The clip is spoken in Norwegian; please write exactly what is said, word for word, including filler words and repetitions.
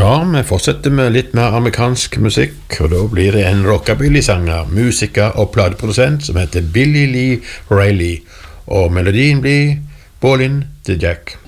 Ja, vi fortsetter med litt mer amerikansk musikk, og da blir det en rockabilly-sanger, musiker og plateprodusent som heter Billy Lee Riley, og melodien blir Ballin' the Jack.